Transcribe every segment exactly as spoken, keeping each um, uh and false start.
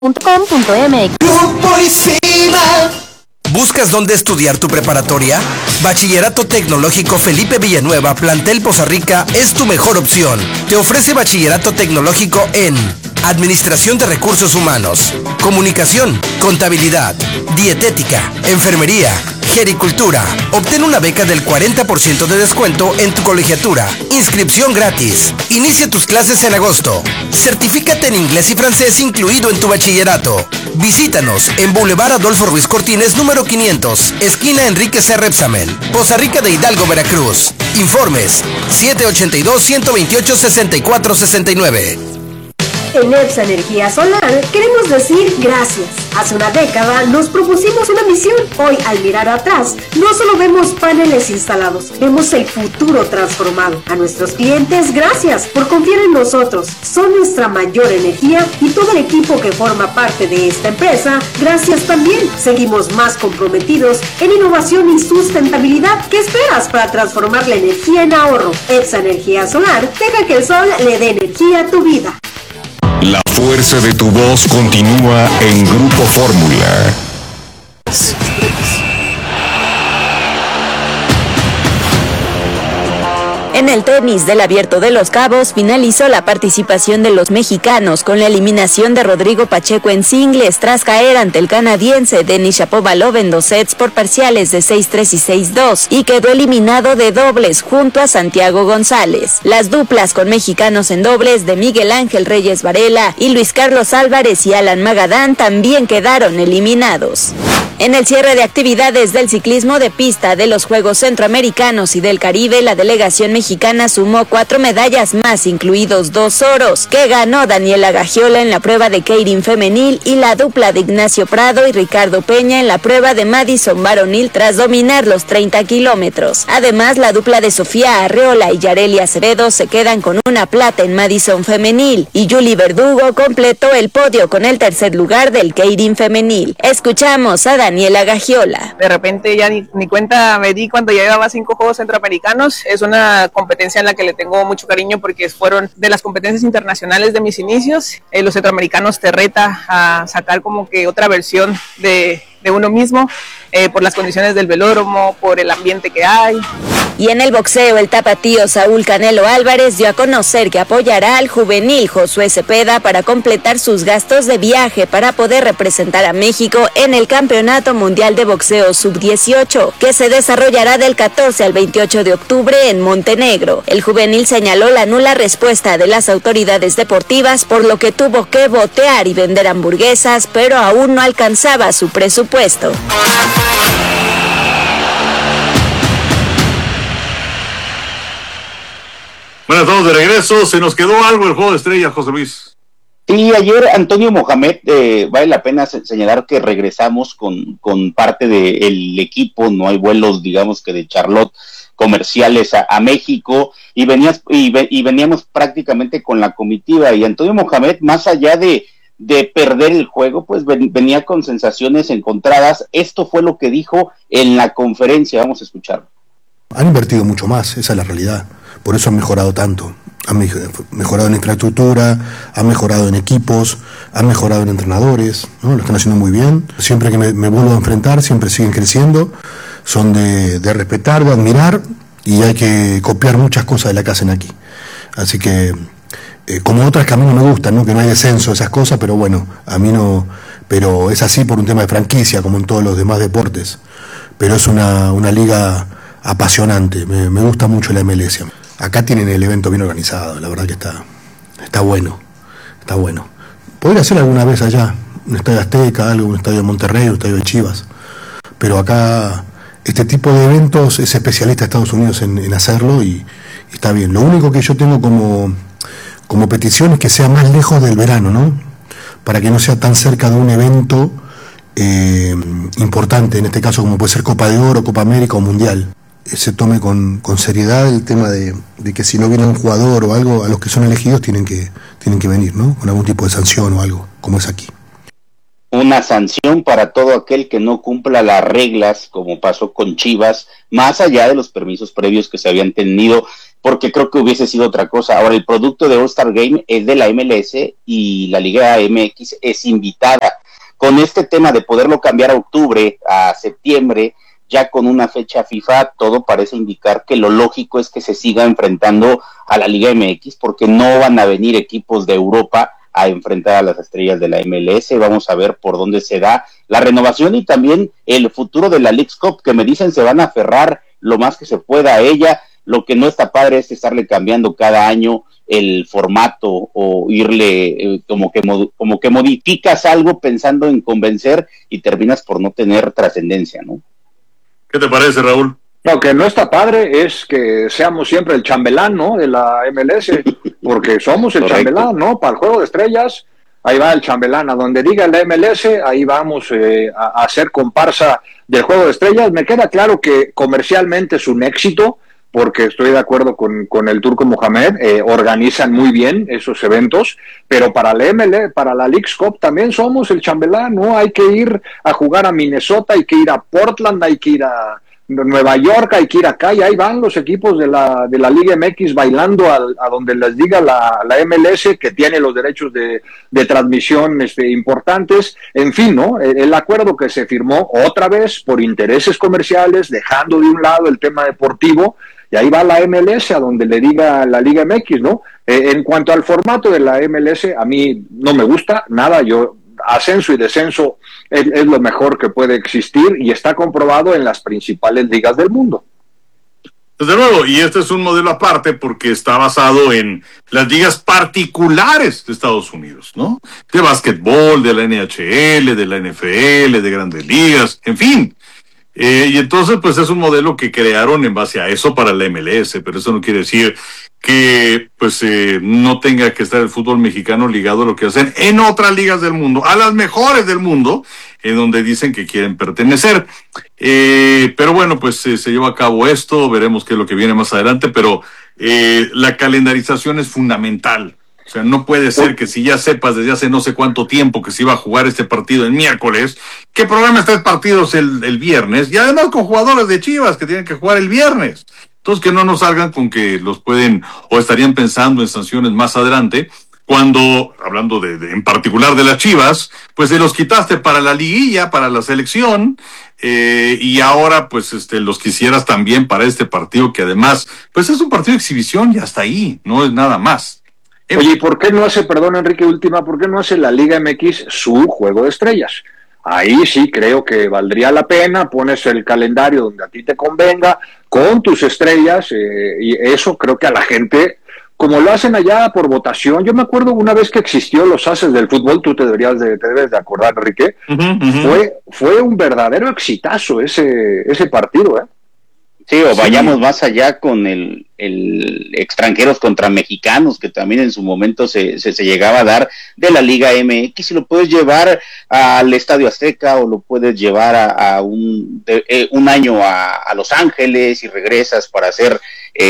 punto com punto m x. ¿Buscas dónde estudiar tu preparatoria? Bachillerato Tecnológico Felipe Villanueva, Plantel Poza Rica, es tu mejor opción. Te ofrece bachillerato tecnológico en Administración de Recursos Humanos, Comunicación, Contabilidad, Dietética, Enfermería, Gericultura. Obtén una beca del cuarenta por ciento de descuento en tu colegiatura. Inscripción gratis. Inicia tus clases en agosto. Certifícate en inglés y francés incluido en tu bachillerato. Visítanos en Boulevard Adolfo Ruiz Cortines, número quinientos, esquina Enrique C. Repsamen, Poza Rica de Hidalgo, Veracruz. Informes siete ochenta y dos, ciento veintiocho, sesenta y cuatro sesenta y nueve. En EPSA Energía Solar queremos decir gracias. Hace una década nos propusimos una misión. Hoy, al mirar atrás, no solo vemos paneles instalados, vemos el futuro transformado. A nuestros clientes, gracias por confiar en nosotros. Son nuestra mayor energía y todo el equipo que forma parte de esta empresa, gracias también. Seguimos más comprometidos en innovación y sustentabilidad. ¿Qué esperas para transformar la energía en ahorro? EPSA Energía Solar, deja que el sol le dé energía a tu vida. La fuerza de tu voz continúa en Grupo Fórmula. En el tenis del Abierto de Los Cabos finalizó la participación de los mexicanos con la eliminación de Rodrigo Pacheco en singles tras caer ante el canadiense Denis Shapovalov en dos sets por parciales de seis tres y seis dos y quedó eliminado de dobles junto a Santiago González. Las duplas con mexicanos en dobles de Miguel Ángel Reyes Varela y Luis Carlos Álvarez y Alan Magadán también quedaron eliminados. En el cierre de actividades del ciclismo de pista de los Juegos Centroamericanos y del Caribe, la delegación mexicana sumó cuatro medallas más, incluidos dos oros, que ganó Daniela Gagiola en la prueba de Keirin femenil y la dupla de Ignacio Prado y Ricardo Peña en la prueba de Madison varonil tras dominar los treinta kilómetros. Además, la dupla de Sofía Arreola y Yareli Acevedo se quedan con una plata en Madison femenil y Yuli Verdugo completó el podio con el tercer lugar del Keirin femenil. Escuchamos a Daniela Gagiola. De repente ya ni, ni cuenta me di cuando ya llevaba cinco Juegos Centroamericanos. Es una competencia en la que le tengo mucho cariño porque fueron de las competencias internacionales de mis inicios. Eh, los centroamericanos te reta a sacar como que otra versión de, de uno mismo, eh, por las condiciones del velódromo, por el ambiente que hay. Y en el boxeo, el tapatío Saúl Canelo Álvarez dio a conocer que apoyará al juvenil Josué Cepeda para completar sus gastos de viaje para poder representar a México en el Campeonato Mundial de Boxeo sub dieciocho, que se desarrollará del catorce al veintiocho de octubre en Montenegro. El juvenil señaló la nula respuesta de las autoridades deportivas, por lo que tuvo que botear y vender hamburguesas, pero aún no alcanzaba su presupuesto. Bueno, estamos de regreso. Se nos quedó algo el juego de estrellas, José Luis. Sí, ayer Antonio Mohamed, eh, vale la pena señalar que regresamos con, con parte del equipo. No hay vuelos, digamos que de Charlotte comerciales a, a México, y, venías, y, ve, y veníamos prácticamente con la comitiva. Y Antonio Mohamed, más allá de, de perder el juego, pues ven, venía con sensaciones encontradas. Esto fue lo que dijo en la conferencia. Vamos a escucharlo. Han invertido mucho más, esa es la realidad. Por eso han mejorado tanto. Han mejorado en infraestructura, han mejorado en equipos, han mejorado en entrenadores, ¿no? Lo están haciendo muy bien. Siempre que me, me vuelvo a enfrentar, siempre siguen creciendo. Son de, de respetar, de admirar, y hay que copiar muchas cosas de la que hacen aquí. Así que, eh, como otras que a mí no me gustan, ¿no? Que no hay descenso, esas cosas, pero bueno, a mí no. Pero es así por un tema de franquicia, como en todos los demás deportes. Pero es una, una liga apasionante, me, me gusta mucho la M L S. Acá tienen el evento bien organizado, la verdad que está, está bueno, está bueno. Podría ser alguna vez allá, un estadio Azteca, algo, un estadio de Monterrey, un estadio de Chivas, pero acá este tipo de eventos es especialista Estados Unidos en, en hacerlo, y, y está bien. Lo único que yo tengo como, como petición es que sea más lejos del verano, ¿no? Para que no sea tan cerca de un evento eh, importante, en este caso como puede ser Copa de Oro, Copa América o Mundial. Se tome con, con seriedad el tema de, de que si no viene un jugador o algo, a los que son elegidos tienen que, tienen que venir, ¿no? Con algún tipo de sanción o algo, como es aquí. Una sanción para todo aquel que no cumpla las reglas, como pasó con Chivas, más allá de los permisos previos que se habían tenido porque creo que hubiese sido otra cosa. Ahora, el producto de All-Star Game es de la M L S y la Liga M X es invitada. Con este tema de poderlo cambiar a octubre, a septiembre, ya con una fecha FIFA, todo parece indicar que lo lógico es que se siga enfrentando a la Liga M X, porque no van a venir equipos de Europa a enfrentar a las estrellas de la M L S. Vamos a ver por dónde se da la renovación y también el futuro de la Leagues Cup, que me dicen se van a aferrar lo más que se pueda a ella. Lo que no está padre es estarle cambiando cada año el formato o irle eh, como que como que modificas algo pensando en convencer y terminas por no tener trascendencia, ¿no? ¿Qué te parece, Raúl? Lo que no está padre es que seamos siempre el chambelán, ¿no?, de la M L S, porque somos el Correcto. chambelán, ¿no? Para el juego de estrellas, ahí va el chambelán. A donde diga la M L S, ahí vamos eh, a, a hacer comparsa del juego de estrellas. Me queda claro que comercialmente es un éxito, porque estoy de acuerdo con, con el Turco Mohamed, eh, organizan muy bien esos eventos, pero para la M L S, para la Leagues Cup también somos el chambelán, ¿no? Hay que ir a jugar a Minnesota, hay que ir a Portland, hay que ir a Nueva York, hay que ir acá, y ahí van los equipos de la de la Liga M X bailando al, a donde les diga la, la M L S, que tiene los derechos de, de transmisión este, importantes. En fin, ¿no? El, el acuerdo que se firmó otra vez por intereses comerciales, dejando de un lado el tema deportivo, y ahí va la M L S a donde le diga la Liga M X, ¿no? Eh, en cuanto al formato de la M L S, a mí no me gusta nada. Yo ascenso y descenso es, es lo mejor que puede existir y está comprobado en las principales ligas del mundo. Desde luego, y este es un modelo aparte porque está basado en las ligas particulares de Estados Unidos, ¿no? De básquetbol, de la N H L, de la N F L, de grandes ligas, en fin. Eh, y entonces, pues es un modelo que crearon en base a eso para la M L S, pero eso no quiere decir que pues eh, no tenga que estar el fútbol mexicano ligado a lo que hacen en otras ligas del mundo, a las mejores del mundo, en donde dicen que quieren pertenecer. Eh, pero bueno, pues eh, se lleva a cabo esto, veremos qué es lo que viene más adelante, pero eh, la calendarización es fundamental. O sea, no puede ser que si ya sepas desde hace no sé cuánto tiempo que se iba a jugar este partido el miércoles, que programas tres partidos el, el viernes, y además con jugadores de Chivas que tienen que jugar el viernes. Entonces, que no nos salgan con que los pueden, o estarían pensando en sanciones más adelante, cuando, hablando de, de en particular de las Chivas, pues se los quitaste para la liguilla, para la selección, eh, y ahora pues este los quisieras también para este partido, que además, pues es un partido de exhibición y hasta ahí, no es nada más. Oye, ¿y por qué no hace, perdón Enrique, última, por qué no hace la Liga M X su juego de estrellas? Ahí sí creo que valdría la pena, pones el calendario donde a ti te convenga, con tus estrellas, eh, y eso creo que a la gente, como lo hacen allá por votación. Yo me acuerdo una vez que existió los Ases del fútbol, tú te deberías de, te debes de acordar, Enrique, uh-huh, uh-huh. fue fue un verdadero exitazo ese, ese partido, ¿eh? Sí, o vayamos sí. más allá con el, el extranjeros contra mexicanos, que también en su momento se, se, se llegaba a dar, de la Liga M X, y lo puedes llevar al Estadio Azteca o lo puedes llevar a, a un, de, eh, un año a, a Los Ángeles y regresas para hacer,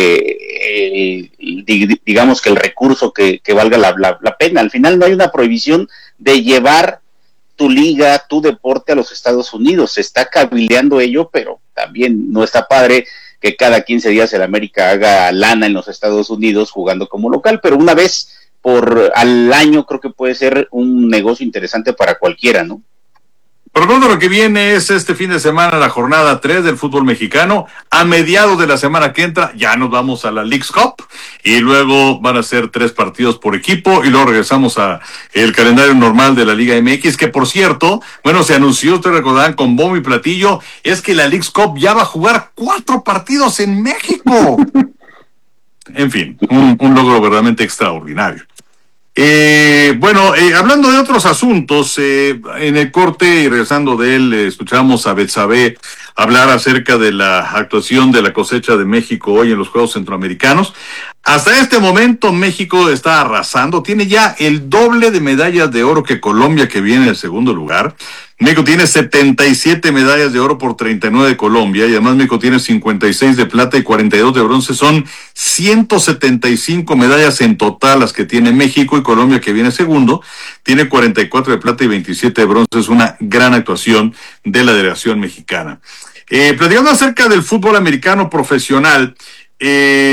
eh, el, digamos que el recurso que, que valga la, la, la pena. Al final no hay una prohibición de llevar tu liga, tu deporte a los Estados Unidos. Se está cabildeando ello, pero también no está padre que cada quince días el América haga lana en los Estados Unidos jugando como local, pero una vez por al año creo que puede ser un negocio interesante para cualquiera, ¿no? Por lo tanto, lo que viene es este fin de semana la jornada tres del fútbol mexicano. A mediados de la semana que entra ya nos vamos a la Leagues Cup y luego van a ser tres partidos por equipo y luego regresamos a el calendario normal de la Liga M X, que por cierto, bueno, se anunció, ustedes recordarán, con bombo y platillo, es que la Leagues Cup ya va a jugar cuatro partidos en México. En fin, un, un logro verdaderamente extraordinario. Eh, bueno, eh, hablando de otros asuntos, eh, en el corte y regresando de él, eh, escuchamos a Betsabe hablar acerca de la actuación de la cosecha de México hoy en los Juegos Centroamericanos. Hasta este momento México está arrasando, tiene ya el doble de medallas de oro que Colombia, que viene en el segundo lugar. México tiene setenta y siete medallas de oro por treinta y nueve de Colombia, y además México tiene cincuenta y seis de plata y cuarenta y dos de bronce. Son ciento setenta y cinco medallas en total las que tiene México, y Colombia, que viene segundo, tiene cuarenta y cuatro de plata y veintisiete de bronce. Es una gran actuación de la delegación mexicana. Eh, platicando acerca del fútbol americano profesional, eh,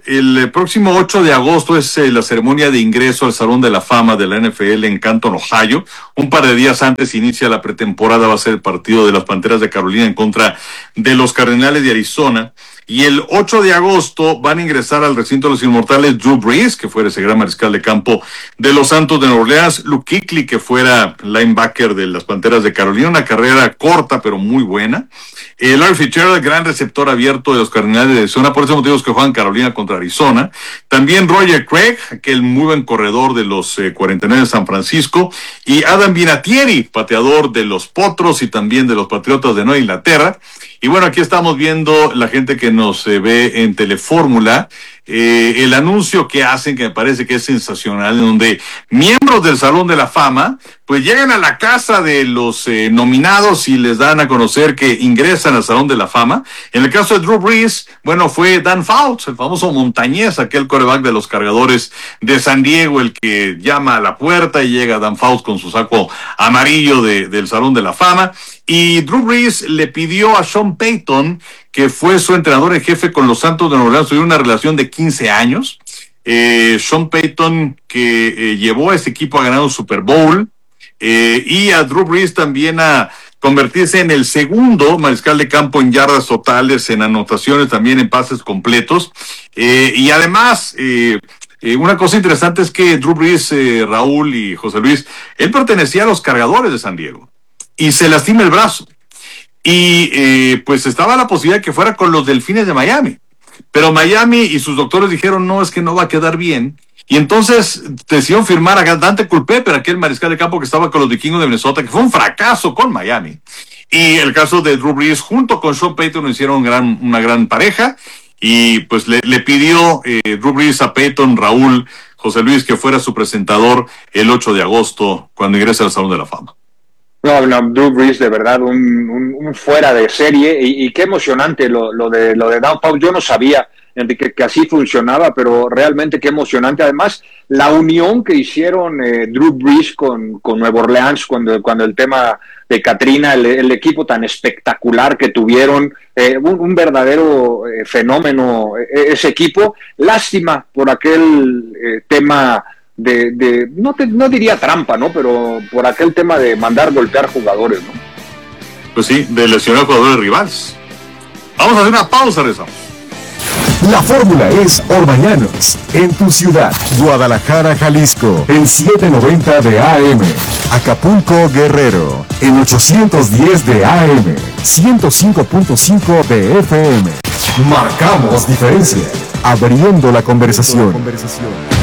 el próximo ocho de agosto es eh, la ceremonia de ingreso al Salón de la Fama de la N F L en Canton, Ohio. Un par de días antes inicia la pretemporada, va a ser el partido de las Panteras de Carolina en contra de los Cardenales de Arizona. Y el ocho de agosto van a ingresar al recinto de los Inmortales Drew Brees, que fuera ese gran mariscal de campo de los Santos de Nueva Orleans, Luke Kuechly, que fuera linebacker de las Panteras de Carolina, una carrera corta pero muy buena. Eh, Larry Fitzgerald, gran receptor abierto de los Cardenales de Arizona, por esos motivos que juegan Carolina contra Arizona. También Roger Craig, aquel muy buen corredor de los eh, cuarenta y nueve de San Francisco, y Adam Vinatieri, pateador de los Potros y también de los Patriotas de Nueva Inglaterra. Y bueno, aquí estamos viendo la gente que nos eh, ve en Telefórmula, eh, el anuncio que hacen, que me parece que es sensacional, en donde miembros del Salón de la Fama pues llegan a la casa de los eh, nominados y les dan a conocer que ingresan al Salón de la Fama. En el caso de Drew Brees, bueno, fue Dan Fouts, el famoso montañés, aquel quarterback de los Cargadores de San Diego, el que llama a la puerta y llega Dan Fouts con su saco amarillo de, del Salón de la Fama. Y Drew Brees le pidió a Sean Payton, que fue su entrenador en jefe con los Santos de Nueva Orleans, tuvieron una relación de quince años. Eh, Sean Payton, que eh, llevó a ese equipo a ganar un Super Bowl, eh, y a Drew Brees también a convertirse en el segundo mariscal de campo en yardas totales, en anotaciones, también en pases completos. Eh, y además, eh, eh, una cosa interesante es que Drew Brees, eh, Raúl y José Luis, él pertenecía a los Cargadores de San Diego y se lastima el brazo. Y eh, pues estaba la posibilidad de que fuera con los Delfines de Miami. Pero Miami y sus doctores dijeron, no, es que no va a quedar bien. Y entonces decidieron firmar a Dante Culpepper, aquel mariscal de campo que estaba con los Vikingos de Minnesota, que fue un fracaso con Miami. Y el caso de Drew Brees, junto con Sean Payton, hicieron gran, una gran pareja. Y pues le, le pidió eh, Drew Brees a Payton, Raúl, José Luis, que fuera su presentador el ocho de agosto, cuando ingrese al Salón de la Fama. No, no, Drew Brees, de verdad, un, un, un fuera de serie, y, y qué emocionante lo, lo de lo de Dan Fouts. Yo no sabía que, que así funcionaba, pero realmente qué emocionante. Además, la unión que hicieron eh, Drew Brees con, con Nueva Orleans cuando, cuando el tema de Katrina, el, el equipo tan espectacular que tuvieron, eh, un, un verdadero eh, fenómeno eh, ese equipo. Lástima por aquel eh, tema de, de no, te, no diría trampa, ¿no? Pero por aquel tema de mandar golpear jugadores, ¿no? Pues sí, de lesionar jugadores rivales. Vamos a hacer una pausa, rezamos. La fórmula es Orbañanos, en tu ciudad, Guadalajara, Jalisco, en setecientos noventa de A M, Acapulco, Guerrero, en ochocientos diez de A M, ciento cinco punto cinco de F M. Marcamos diferencia, abriendo la conversación.